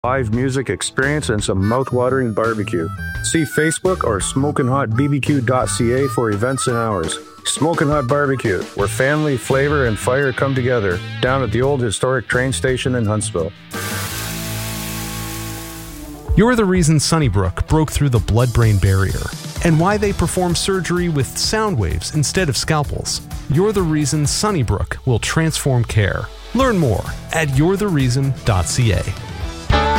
live music experience, and some mouth-watering barbecue. See Facebook or SmokingHotBBQ.ca for events and hours. Smoking Hot Barbecue, where family, flavor, and fire come together, down at the old historic train station in Huntsville. You're the reason Sunnybrook broke through the blood-brain barrier, and why they perform surgery with sound waves instead of scalpels. You're the reason Sunnybrook will transform care. Learn more at you'rethereason.ca.